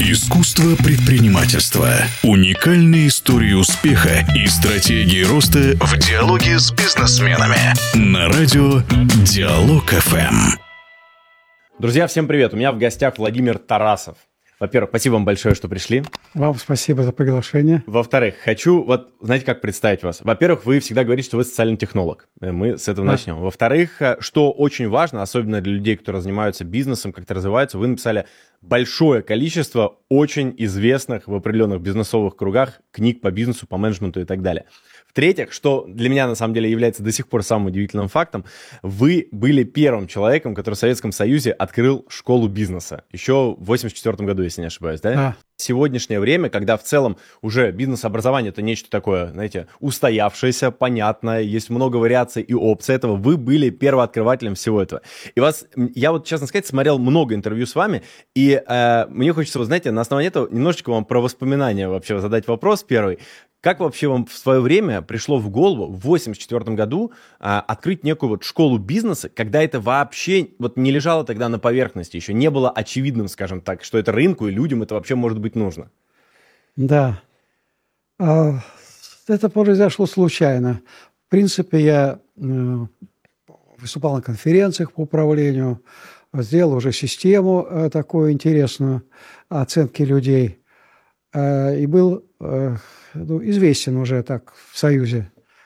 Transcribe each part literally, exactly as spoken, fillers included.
Искусство предпринимательства. Уникальные истории успеха и стратегии роста в диалоге с бизнесменами. На радио Диалог эф эм. Друзья, всем привет. У меня в гостях Владимир Тарасов. Во-первых, спасибо вам большое, что пришли. Вам спасибо за приглашение. Во-вторых, хочу, вот, знаете, как представить вас? Во-первых, вы всегда говорите, что вы социальный технолог. Мы с этого да. начнем. Во-вторых, что очень важно, особенно для людей, которые занимаются бизнесом, как-то развиваются, вы написали большое количество очень известных в определенных бизнесовых кругах книг по бизнесу, по менеджменту и так далее. В-третьих, что для меня на самом деле является до сих пор самым удивительным фактом, вы были первым человеком, который в Советском Союзе открыл школу бизнеса. Еще в восемьдесят четвёртом году, если не ошибаюсь, да? Да. В сегодняшнее время, когда в целом уже бизнес-образование — это нечто такое, знаете, устоявшееся, понятное, есть много вариаций и опций этого, вы были первооткрывателем всего этого. И вас, я вот, честно сказать, смотрел много интервью с вами, и э, мне хочется, вот, знаете, на основании этого немножечко вам про воспоминания вообще задать вопрос первый. Как вообще вам в свое время пришло в голову в восемьдесят четвёртом году а, открыть некую вот школу бизнеса, когда это вообще вот не лежало тогда на поверхности, еще не было очевидным, скажем так, что это рынку и людям это вообще может быть нужно? Да, а, это произошло случайно. В принципе, я э, выступал на конференциях по управлению, сделал уже систему э, такую интересную оценки людей э, и был... Э, Ну, известен уже так в Союзе,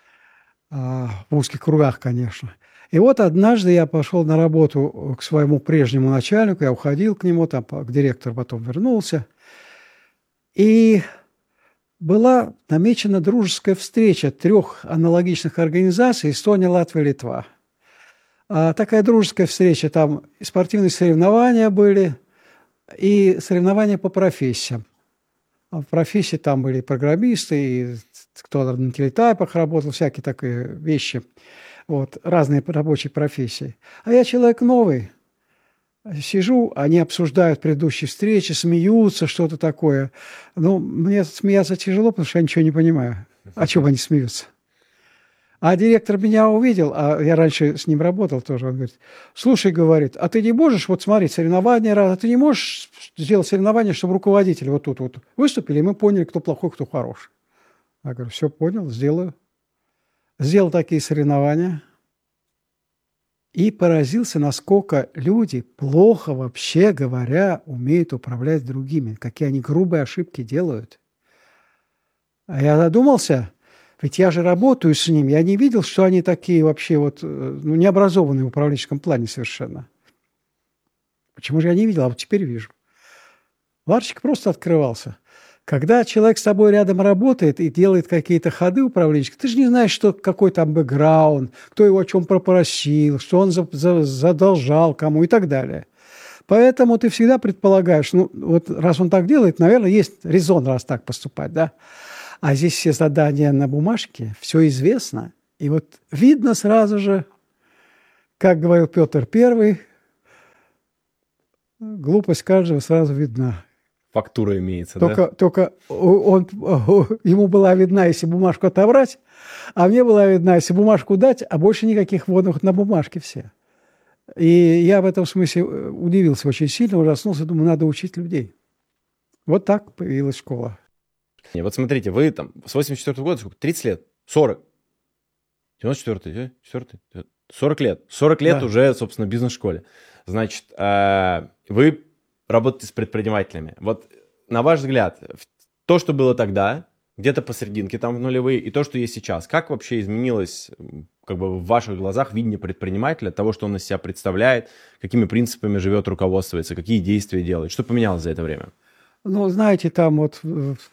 в узких кругах, конечно. И вот однажды я пошел на работу к своему прежнему начальнику, я уходил к нему, там, к директору потом вернулся. И была намечена дружеская встреча трех аналогичных организаций: Эстония, Латвия, Литва. А такая дружеская встреча, там и спортивные соревнования были, и соревнования по профессиям. В профессии там были программисты, и кто на телетайпах работал, всякие такие вещи. Вот, разные рабочие профессии. А я человек новый. Сижу, они обсуждают предыдущие встречи, смеются, что-то такое. Ну, мне смеяться тяжело, потому что я ничего не понимаю. О чем они смеются? А директор меня увидел, а я раньше с ним работал тоже, он говорит: слушай, говорит, а ты не можешь, вот смотри, соревнования, а ты не можешь сделать соревнования, чтобы руководители вот тут вот выступили, и мы поняли, кто плохой, кто хороший. Я говорю: все, понял, сделаю. Сделал такие соревнования и поразился, насколько люди плохо, вообще говоря, умеют управлять другими, какие они грубые ошибки делают. А я задумался... Ведь я же работаю с ними, я не видел, что они такие вообще вот, ну, необразованные в управленческом плане совершенно. Почему же я не видел, а вот теперь вижу. Ларчик просто открывался. Когда человек с тобой рядом работает и делает какие-то ходы управленческие, ты же не знаешь, что, какой там бэкграунд, кто его о чем попросил, что он за, за, задолжал кому и так далее. Поэтому ты всегда предполагаешь, ну вот раз он так делает, наверное, есть резон раз так поступать, да. А здесь все задания на бумажке, все известно. И вот видно сразу же, как говорил Петр Первый, глупость каждого сразу видна. Фактура имеется, только, да? Только он, ему была видна, если бумажку отобрать, а мне была видна, если бумажку дать, а больше никаких вводных на бумажке все. И я в этом смысле удивился очень сильно, ужаснулся, думаю, надо учить людей. Вот так появилась школа. Вот смотрите, вы там с восемьдесят четвёртого года, сколько? тридцать лет? сорок? девяносто четвёртый? четвёртый? сорок лет. сорок лет да. Уже, собственно, в бизнес-школе. Значит, вы работаете с предпринимателями. Вот на ваш взгляд, то, что было тогда, где-то посерединке там в нулевые, и то, что есть сейчас, как вообще изменилось как бы в ваших глазах видение предпринимателя, того, что он из себя представляет, какими принципами живет, руководствуется, какие действия делает? Что поменялось за это время? Ну, знаете, там вот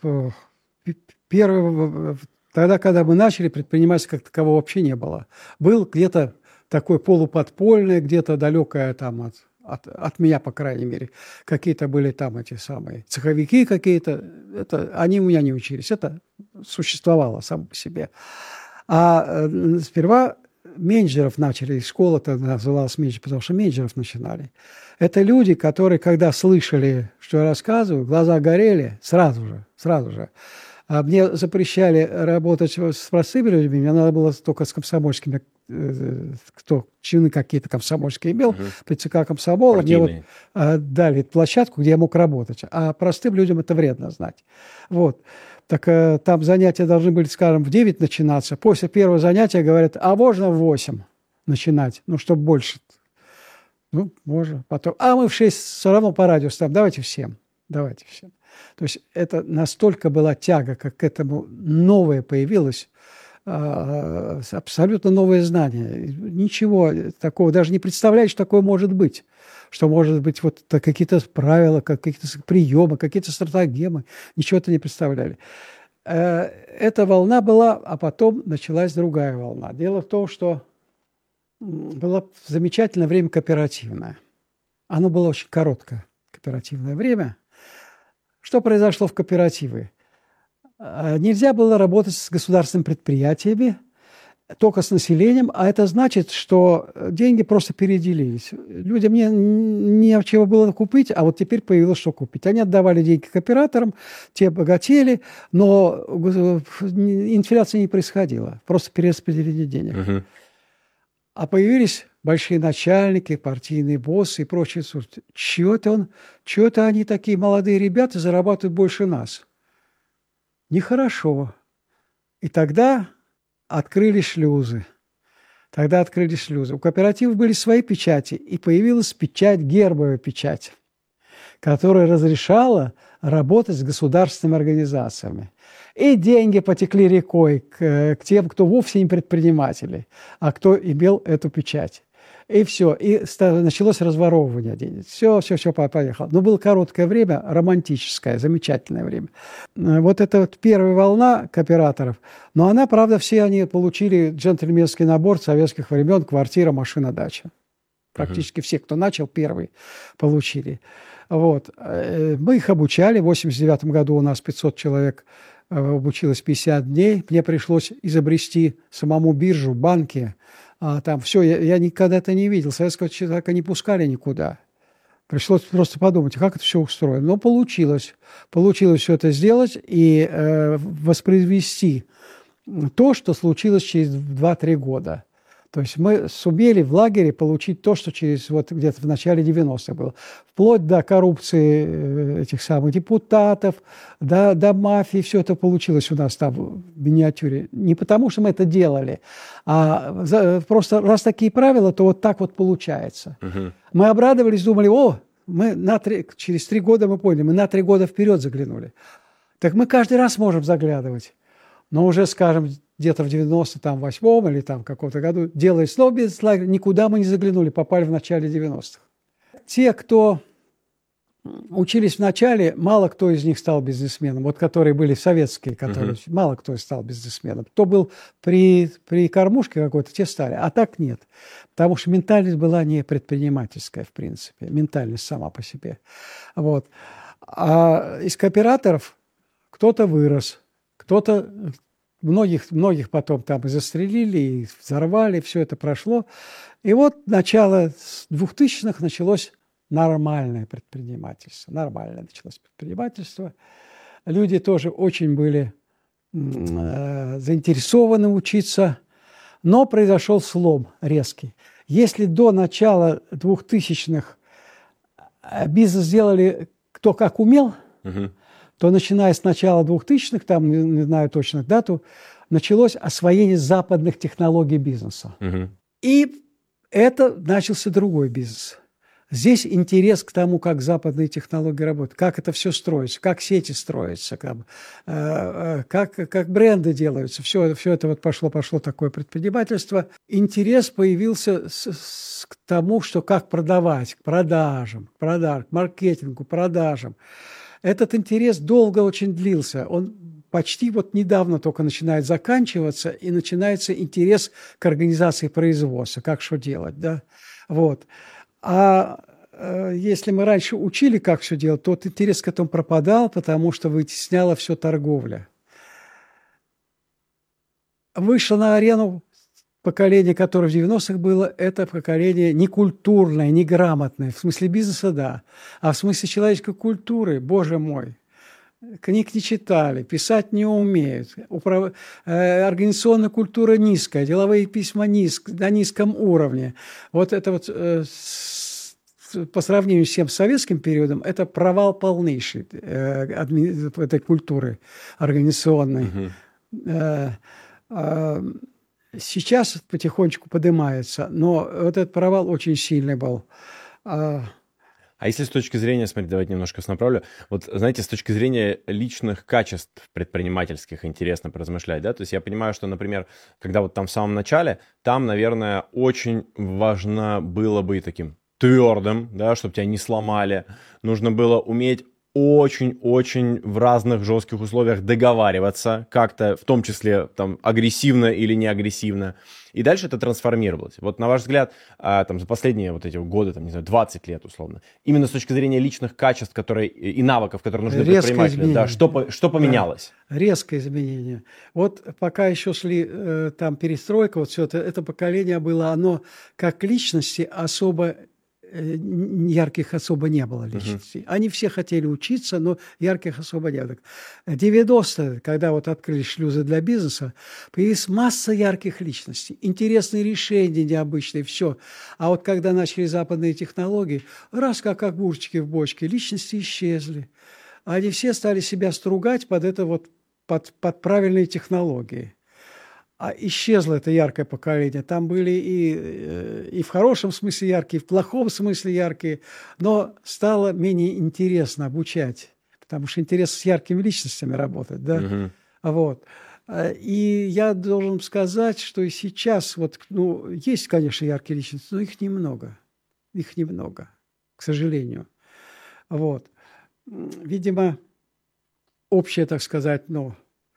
первый, тогда, когда мы начали, предпринимательства как такового вообще не было. Был где-то такой полуподпольный, где-то далекое там от, от, от меня, по крайней мере. Какие-то были там эти самые цеховики какие-то. Это, они у меня не учились. Это существовало само по себе. А э, сперва менеджеров начали, школа-то называлась менеджер, потому что менеджеров начинали. Это люди, которые, когда слышали, что я рассказываю, глаза горели сразу же, сразу же. А мне запрещали работать с простыми людьми, мне надо было только с комсомольскими кто чины какие-то комсомольские имел, угу. при ЦК комсомола, мне вот дали площадку, где я мог работать. А простым людям это вредно знать. Вот. Так там занятия должны были, скажем, в девять начинаться. После первого занятия говорят, а можно в восемь начинать? Ну, чтобы больше. Ну, можно. Потом. А мы в шесть все равно по радио ставим. Давайте всем. Давайте всем. То есть это настолько была тяга, как к этому новое появилось, абсолютно новое знание. Ничего такого, даже не представляешь, что такое может быть. Что может быть вот какие-то правила, какие-то приемы, какие-то стратагемы. Ничего это не представляли. Эта волна была, а потом началась другая волна. Дело в том, что было замечательное время кооперативное. Оно было очень короткое, кооперативное время. Что произошло в кооперативе? Нельзя было работать с государственными предприятиями, только с населением, а это значит, что деньги просто переделились. Людям не, не чего было купить, а вот теперь появилось, что купить. Они отдавали деньги кооператорам, те богатели, но инфляция не происходила, просто перераспределение денег. Угу. А появились большие начальники, партийные боссы и прочие. Чего-то он, чего-то они такие молодые ребята зарабатывают больше нас. Нехорошо. И тогда открыли шлюзы. Тогда открыли шлюзы. У кооперативов были свои печати, и появилась печать, гербовая печать, которая разрешала работать с государственными организациями. И деньги потекли рекой к, к тем, кто вовсе не предприниматели, а кто имел эту печать. И все. И началось разворовывание денег. Все, все, все, поехало. Но было короткое время, романтическое, замечательное время. Вот это вот первая волна кооператоров. Но она, правда, все они получили джентльменский набор советских времен: квартира, машина, дача. Практически uh-huh. все, кто начал, первый получили. Вот. Мы их обучали. В восемьдесят девятом году у нас пятьсот человек обучилось пятьдесят дней. Мне пришлось изобрести самому биржу, банки. А там все, я, я никогда это не видел. Советского человека не пускали никуда. Пришлось просто подумать, как это все устроено. Но получилось. Получилось все это сделать и э, воспроизвести то, что случилось через два-три года. То есть мы сумели в лагере получить то, что через вот где-то в начале девяностых было. Вплоть до коррупции этих самых депутатов, до, до мафии. Все это получилось у нас там в миниатюре. Не потому, что мы это делали, а за, просто раз такие правила, то вот так вот получается. Угу. Мы обрадовались, думали, о, мы на три, через три года мы поняли, мы на три года вперед заглянули. Так мы каждый раз можем заглядывать. Но уже, скажем, где-то в девяносто восьмом или там каком-то году, делая снова бизнес-лагерь, никуда мы не заглянули, попали в начале девяностых. Те, кто учились в начале, мало кто из них стал бизнесменом. Вот которые были советские, которые, uh-huh. мало кто стал бизнесменом. Кто был при, при кормушке какой-то, те стали. А так нет. Потому что ментальность была не предпринимательская, в принципе. Ментальность сама по себе. Вот. А из кооператоров кто-то вырос, кто-то... Многих, многих потом там и застрелили, и взорвали, все это прошло. И вот начало двухтысячных началось нормальное предпринимательство. Нормальное началось предпринимательство. Люди тоже очень были э, заинтересованы учиться, но произошел слом резкий. Если до начала двухтысячных бизнес делали кто как умел, угу. то, начиная с начала двухтысячных, там, не знаю точно дату, началось освоение западных технологий бизнеса. Угу. И это начался другой бизнес. Здесь интерес к тому, как западные технологии работают, как это все строится, как сети строятся, как, э, как, как бренды делаются. Все, все это вот пошло, пошло такое предпринимательство. Интерес появился с, с, к тому, что как продавать, к продажам, к продажам, к маркетингу, продажам. Этот интерес долго очень длился. Он почти вот недавно только начинает заканчиваться, и начинается интерес к организации производства, как что делать. Да? Вот. А э, если мы раньше учили, как все делать, то интерес к этому пропадал, потому что вытесняла все торговля. Вышло на арену поколение, которое в девяностых было, это поколение некультурное, неграмотное. В смысле бизнеса, да. А в смысле человеческой культуры, боже мой. книг не читали, писать не умеют, управ... организационная культура низкая, деловые письма низк... на низком уровне. Вот это вот с... по сравнению с тем советским периодом, это провал полнейший адми... этой культуры организационной. Угу. Сейчас потихонечку поднимается, но вот этот провал очень сильный был. А если с точки зрения, смотрите, давайте немножко направлю. Вот, знаете, с точки зрения личных качеств предпринимательских интересно поразмышлять, да? То есть я понимаю, что, например, когда вот там в самом начале, там, наверное, очень важно было быть таким твердым, да, чтобы тебя не сломали. Нужно было уметь очень-очень в разных жестких условиях договариваться, как-то, в том числе там агрессивно или не агрессивно. И дальше это трансформировалось. Вот на ваш взгляд, там, за последние вот эти годы, там, не знаю, двадцать лет условно, именно с точки зрения личных качеств, которые, и навыков, которые нужны предпринимателю, да, что, что поменялось? Да, резкое изменение. Вот пока еще шли там перестройка, вот все это, это поколение было, оно как личности особо ярких особо не было личностей. Uh-huh. Они все хотели учиться, но ярких особо не было. девяностые, когда вот открылись шлюзы для бизнеса, появилась масса ярких личностей, интересные решения необычные, все. А вот когда начали западные технологии, раз как огурчики в бочке, личности исчезли. Они все стали себя стругать под это вот, под, под правильные технологии. А исчезло это яркое поколение. Там были и, и в хорошем смысле яркие, и в плохом смысле яркие, но стало менее интересно обучать, потому что интересно с яркими личностями работать, да? Uh-huh. Вот. И я должен сказать, что и сейчас, вот, ну, есть, конечно, яркие личности, но их немного. Их немного, к сожалению. Вот. Видимо, общее, так сказать, ну,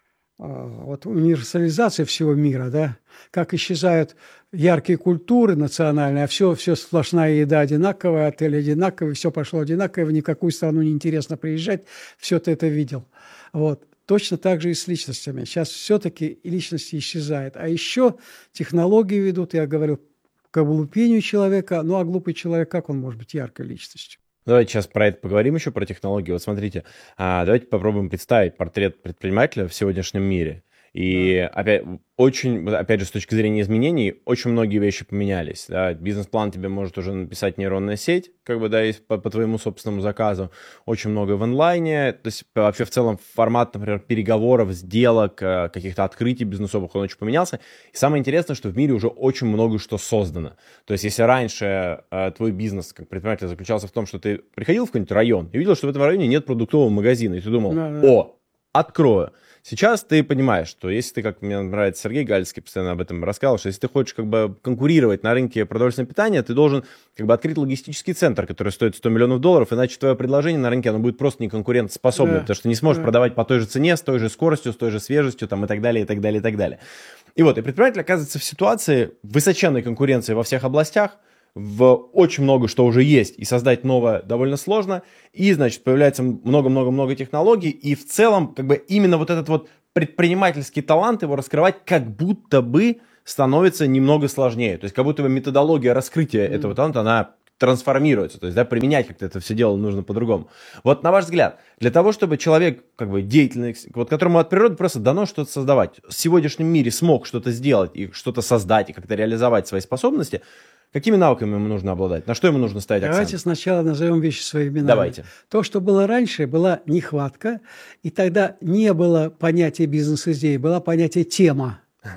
вот универсализация всего мира, да, как исчезают яркие культуры национальные, а все, все сплошная еда одинаковая, отель одинаковый, все пошло одинаково, в никакую страну неинтересно приезжать, все ты это видел. Вот. Точно так же и с личностями. Сейчас все-таки личности исчезают. А еще технологии ведут, я говорю, к облупению человека, ну а глупый человек, как он может быть яркой личностью? Давайте сейчас про это поговорим еще, про технологии. Вот смотрите, давайте попробуем представить портрет предпринимателя в сегодняшнем мире. И опять, очень, опять же, с точки зрения изменений, очень многие вещи поменялись. Да? Бизнес-план тебе может уже написать нейронная сеть, как бы, да, по, по твоему собственному заказу. Очень много в онлайне. То есть вообще в целом формат, например, переговоров, сделок, каких-то открытий бизнесовых, он очень поменялся. И самое интересное, что в мире уже очень много что создано. То есть если раньше э, твой бизнес как предприниматель заключался в том, что ты приходил в какой-нибудь район и видел, что в этом районе нет продуктового магазина, и ты думал, да, да. о, открою. Сейчас ты понимаешь, что если ты, как мне нравится Сергей Галицкий постоянно об этом рассказывал, что если ты хочешь как бы конкурировать на рынке продовольственного питания, ты должен как бы открыть логистический центр, который стоит сто миллионов долларов, иначе твое предложение на рынке, оно будет просто неконкурентоспособным, да, потому что ты не сможешь да. продавать по той же цене, с той же скоростью, с той же свежестью там, и так далее, и так далее, и так далее. И вот, и предприниматель оказывается в ситуации высоченной конкуренции во всех областях, в очень много что уже есть, и создать новое довольно сложно, и, значит, появляется много-много-много технологий, и в целом, как бы, именно вот этот вот предпринимательский талант, его раскрывать как будто бы становится немного сложнее, то есть как будто бы методология раскрытия mm. этого таланта, она трансформируется, то есть, да, применять как-то это все дело нужно по-другому. Вот на ваш взгляд, для того, чтобы человек, как бы, деятельный, вот которому от природы просто дано что-то создавать, в сегодняшнем мире смог что-то сделать, и что-то создать, и как-то реализовать свои способности, какими навыками ему нужно обладать? На что ему нужно ставить акцент? Давайте сначала назовем вещи своими именами. Давайте. То, что было раньше, была нехватка, и тогда не было понятия бизнес-идеи, было понятие тема.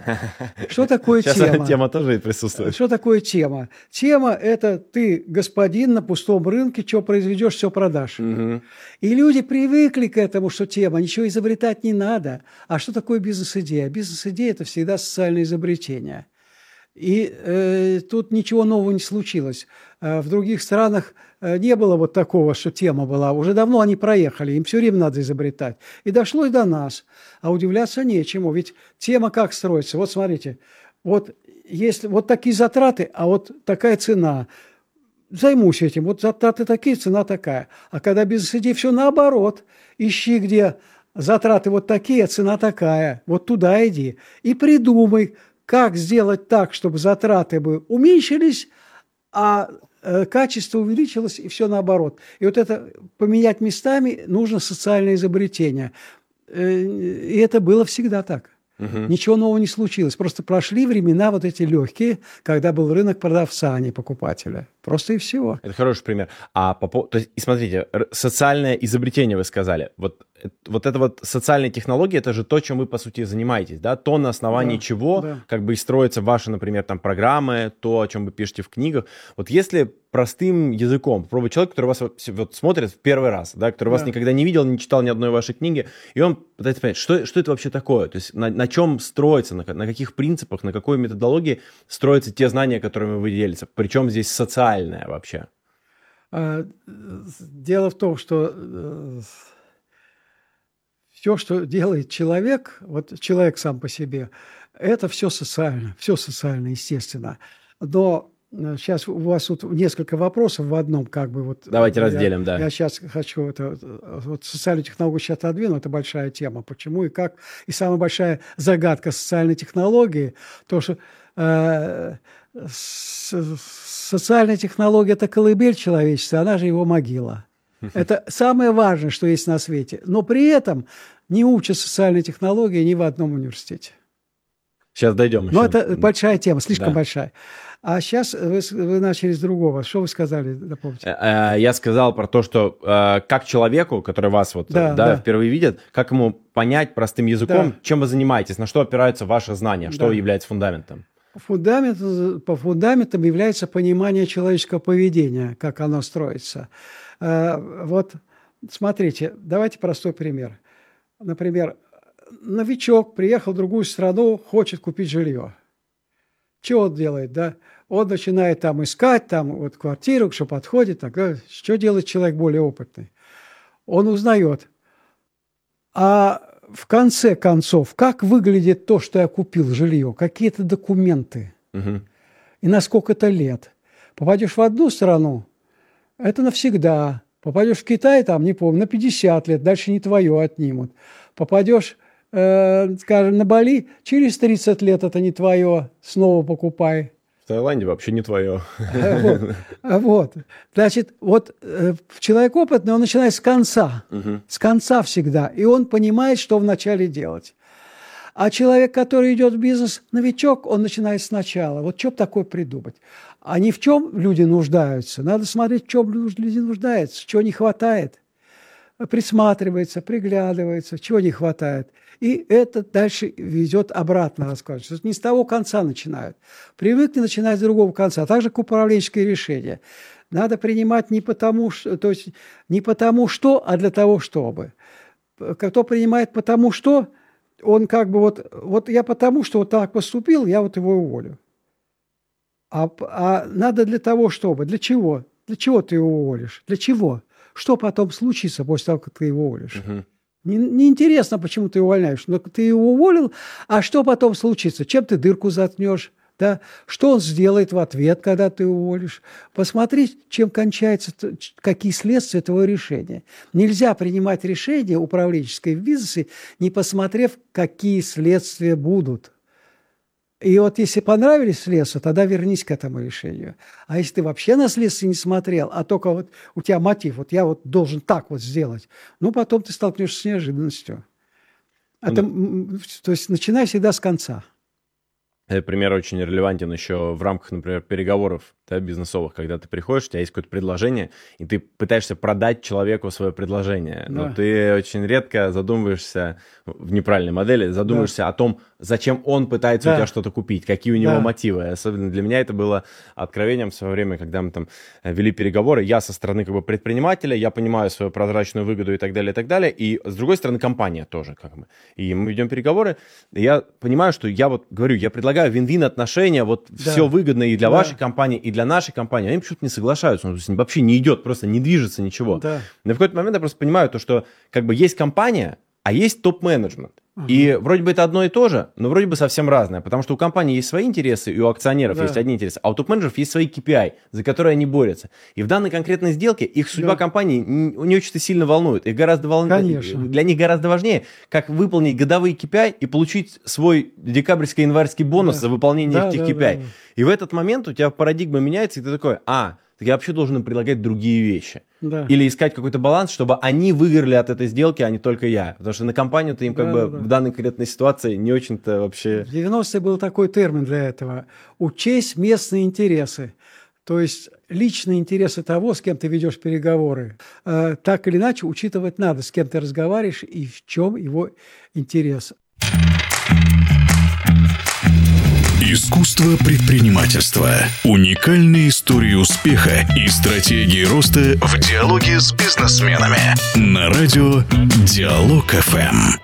Что такое Сейчас тема? Сейчас тема тоже и присутствует. Что такое тема? Тема – это ты, господин, на пустом рынке, что произведешь, все продашь. Угу. И люди привыкли к этому, что тема, ничего изобретать не надо. А что такое бизнес-идея? Бизнес-идея – это всегда социальное изобретение. И э, тут ничего нового не случилось. Э, в других странах э, не было вот такого, что тема была. Уже давно они проехали, им все время надо изобретать. И дошло и до нас. А удивляться нечему, ведь тема как строится? Вот смотрите, вот, если, вот такие затраты, а вот такая цена. Займусь этим, вот затраты такие, цена такая. А когда бизнес-идея, все наоборот. Ищи, где затраты вот такие, а цена такая. Вот туда иди и придумай, как сделать так, чтобы затраты бы уменьшились, а качество увеличилось, и все наоборот. И вот это поменять местами нужно социальное изобретение. И это было всегда так. Угу. Ничего нового не случилось. Просто прошли времена вот эти легкие, когда был рынок продавца, а не покупателя. Просто и всего. Это хороший пример. А по поводу... То есть, и смотрите, социальное изобретение вы сказали. Вот, вот это вот социальные технологии, это же то, чем вы, по сути, занимаетесь, да? То, на основании да, чего да. как бы и строятся ваши, например, там, программы, то, о чем вы пишете в книгах. Вот если простым языком попробовать человек, который вас вот, вот смотрит в первый раз, да, который да. вас никогда не видел, не читал ни одной вашей книги, и он пытается понять, что, что это вообще такое? То есть на, на чем строится, на, на каких принципах, на какой методологии строятся те знания, которыми вы делитесь? Причем здесь социальное вообще? Дело в том, что все, что делает человек, вот человек сам по себе, это все социально, все социально, естественно. Но сейчас у вас тут несколько вопросов в одном, как бы вот. Давайте я, разделим, да. Я сейчас хочу это, вот социальную технологию сейчас отодвину, это большая тема. Почему и как? И самая большая загадка социальной технологии, то, что э, с, социальная технология – это колыбель человечества, она же его могила. Это самое важное, что есть на свете. Но при этом не учат социальной технологии ни в одном университете. Сейчас дойдем. Но еще. Это большая тема, слишком да. большая. А сейчас вы, вы начали с другого. Что вы сказали, напомните? Я сказал про то, что как человеку, который вас вот, да, да, да. впервые видит, как ему понять простым языком, да. чем вы занимаетесь, на что опираются ваши знания, что да. является фундаментом? Фундамент, по фундаментам является понимание человеческого поведения, как оно строится. Вот смотрите, давайте простой пример. Например, новичок приехал в другую страну, хочет купить жилье. Что он делает, да? Он начинает там искать, там вот квартиру, что подходит. Так, что делает человек более опытный? Он узнает. А в конце концов, как выглядит то, что я купил жилье? Какие-то документы? Угу. И на сколько-то лет? Попадешь в одну страну, это навсегда. Попадешь в Китай, там, не помню, на пятьдесят лет, дальше не твое отнимут. Попадешь, э, скажем, на Бали, через тридцать лет это не твое, снова покупай. В Таиланде вообще не твое. Вот. вот. Значит, вот э, человек опытный, он начинает с конца. Угу. С конца всегда. И он понимает, что вначале делать. А человек, который идет в бизнес, новичок, он начинает сначала. Вот что бы такое придумать? А ни в чем люди нуждаются. Надо смотреть, в чем люди нуждаются, чего не хватает. Присматривается, приглядывается, чего не хватает. И это дальше ведет обратно раскладывать. Не с того конца начинают. Привыкли начинать с другого конца. Также к управленческие решения. Надо принимать не потому, что, то есть не потому что, а для того, чтобы. Кто принимает потому что, он как бы вот, вот я потому что вот так поступил, я вот его уволю. А, а надо для того, чтобы. Для чего? Для чего ты его уволишь? Для чего? Что потом случится после того, как ты его уволишь? Угу. Не, неинтересно, почему ты его увольняешь. Но ты его уволил, а что потом случится? Чем ты дырку заткнешь? Да? Что он сделает в ответ, когда ты уволишь? Посмотри, чем кончается, какие следствия этого решения. Нельзя принимать решение управленческое в бизнесе, не посмотрев, какие следствия будут. И вот если понравились следствия, тогда вернись к этому решению. А если ты вообще на следствие не смотрел, а только вот у тебя мотив, вот я вот должен так вот сделать, ну, потом ты столкнешься с неожиданностью. Это, mm. То есть начинай всегда с конца. Этот пример очень релевантен еще в рамках, например, переговоров, да, бизнесовых, когда ты приходишь, у тебя есть какое-то предложение, и ты пытаешься продать человеку свое предложение, да. но ты очень редко задумываешься в неправильной модели, задумываешься да. о том, зачем он пытается да. у тебя что-то купить, какие у него да. мотивы. Особенно для меня это было откровением в свое время, когда мы там вели переговоры. Я со стороны как бы предпринимателя, я понимаю свою прозрачную выгоду и так далее, и так далее, и с другой стороны компания тоже как бы. И мы ведем переговоры, и я понимаю, что я вот говорю, я предлагаю вин-вин отношения, вот да. все выгодно и для да. вашей компании, и для нашей компании. Они почему-то не соглашаются, ну, то есть вообще не идет, просто не движется ничего. Да. Но в какой-то момент я просто понимаю то, что как бы есть компания, а есть топ-менеджмент. Uh-huh. И вроде бы это одно и то же, но вроде бы совсем разное, потому что у компании есть свои интересы, и у акционеров да. есть одни интересы, а у топ-менеджеров есть свои кей пи ай, за которые они борются. И в данной конкретной сделке их судьба да. компании не, не очень сильно волнует. Их гораздо волну... Для них гораздо важнее, как выполнить годовые кей пи ай и получить свой декабрьско-январский бонус да. за выполнение да, этих да, кей пи ай. Да, да. И в этот момент у тебя парадигма меняется, и ты такой, а, так я вообще должен им предлагать другие вещи. Да. Или искать какой-то баланс, чтобы они выиграли от этой сделки, а не только я. Потому что на компанию-то им как Да, бы да, да. в данной конкретной ситуации не очень-то вообще... В девяностые был такой термин для этого. Учесть местные интересы. То есть личные интересы того, с кем ты ведешь переговоры. Э, так или иначе учитывать надо, с кем ты разговариваешь и в чем его интерес. Искусство предпринимательства. Уникальные истории успеха и стратегии роста в диалоге с бизнесменами. На радио Диалог эф эм.